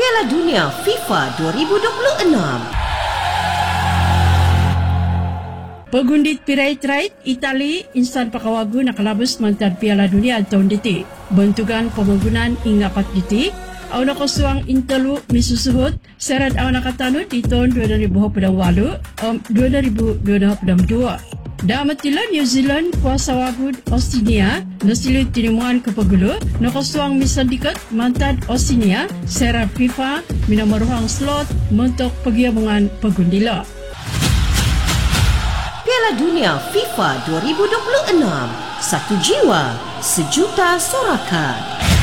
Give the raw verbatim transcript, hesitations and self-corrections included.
Piala Dunia FIFA dua ribu dua puluh enam. Pegundit pirai trait Itali insan pakawagu nakalabas mantan Piala Dunia tahun diti. Bentukan pembangunan inga pat diti. Aw nakasuang intelu misusuhut serat aw nakatanut di tahun dua ribu dua puluh delapan um, dua ribu dua puluh dua. Damatila New Zealand kuasa wagud Australia nasilit tinimuan ke pegulo nakasuang misandikat mantan Australia serat FIFA minamaruhang slot mentok pagiyabungan pegundila. Piala Dunia FIFA dua ribu dua puluh enam. Satu jiwa, sejuta sorakan.